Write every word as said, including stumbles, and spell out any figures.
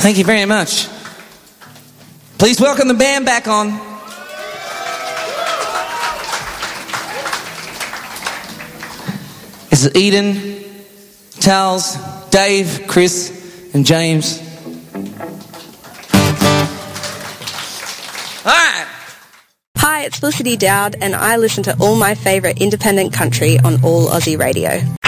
Thank you very much. Please welcome the band back on. This is Eden, Charles, Dave, Chris, and James. All right. Hi, it's Felicity Dowd, and I listen to all my favourite independent country on All Aussie Radio.